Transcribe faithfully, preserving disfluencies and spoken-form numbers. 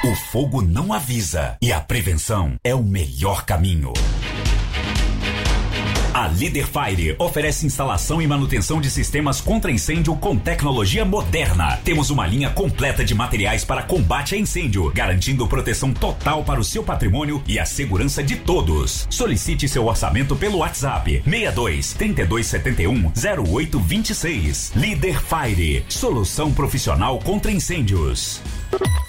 O fogo não avisa e a prevenção é o melhor caminho. A Líder Fire oferece instalação e manutenção de sistemas contra incêndio com tecnologia moderna. Temos uma linha completa de materiais para combate a incêndio, garantindo proteção total para o seu patrimônio e a segurança de todos. Solicite seu orçamento pelo WhatsApp seis dois, três dois sete um, zero oito dois seis. Líder Fire, solução profissional contra incêndios.